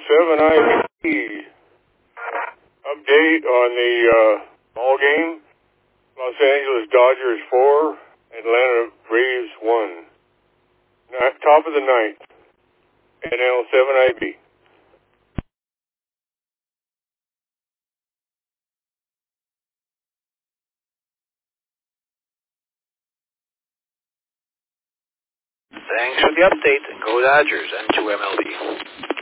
NL7IB update on the ball game. Los Angeles Dodgers 4, Atlanta Braves 1. Top of the ninth. NL7IB. Thanks for the update. Go Dodgers and 2MLB.